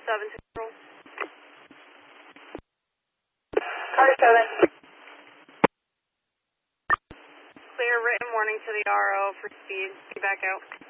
7 to control. Car 7. Clear written warning to the RO for speed. Back out.